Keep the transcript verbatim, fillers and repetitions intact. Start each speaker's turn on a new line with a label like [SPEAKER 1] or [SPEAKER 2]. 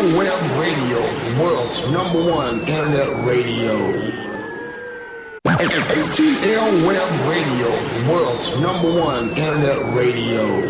[SPEAKER 1] L Web Radio, the world's number one internet radio. A T L Web Radio, the world's number one internet radio.